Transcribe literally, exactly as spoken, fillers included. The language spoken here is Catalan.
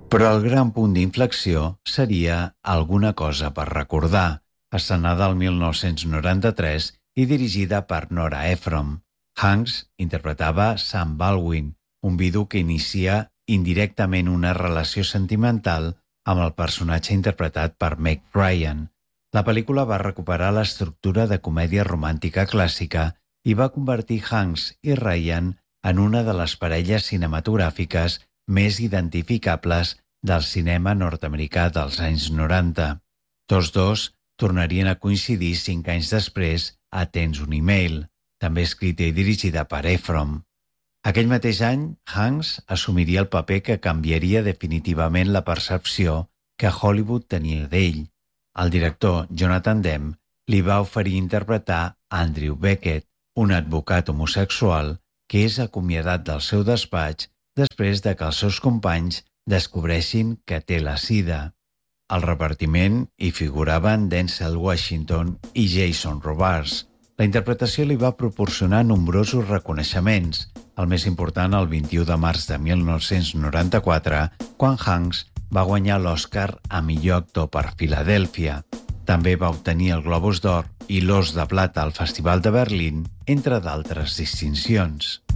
Però el gran punt d'inflexió seria Alguna cosa per recordar, estrenada el mil nou-cents noranta-tres i dirigida per Nora Ephron. Hanks interpretava Sam Baldwin, un vidu que inicia indirectament una relació sentimental amb el personatge interpretat per Meg Ryan. La pel·lícula va recuperar l'estructura de comèdia romàntica clàssica i va convertir Hanks i Ryan en una de les parelles cinematogràfiques més identificables del cinema nord-americà dels anys noranta. Tots dos tornarien a coincidir cinc anys després a Tens un e-mail, també escrita i dirigida per Ephron. Aquell mateix any, Hanks assumiria el paper que canviaria definitivament la percepció que Hollywood tenia d'ell. El director Jonathan Demme li va oferir interpretar Andrew Beckett, un advocat homosexual que és acomiadat del seu despatx després de que els seus companys descobreixin que té la sida. Al repartiment hi figuraven Denzel Washington i Jason Robards. La interpretació li va proporcionar nombrosos reconeixements, el més important el vint-i-u de març de mil nou-cents noranta-quatre, quan Hanks va guanyar l'Oscar a millor actor per Filadèlfia. També va obtenir el Globus d'Or i l'Os de Plata al Festival de Berlín, entre d'altres distincions.